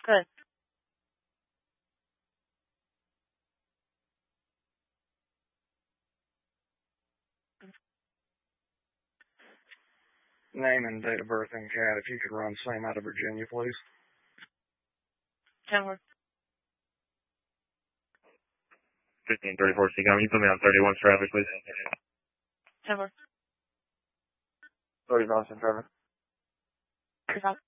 Good. Name and date of birth and cat, if you could run same out of Virginia, please. 10-4. 1534 Seacom, you put me on 31 traffic, please. 10-4. 30 miles in traffic. 35.